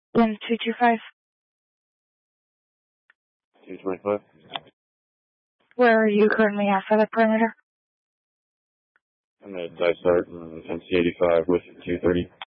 Then 225. 225. Where are you currently at for the perimeter? I'm at Dysart, MC85 with 230.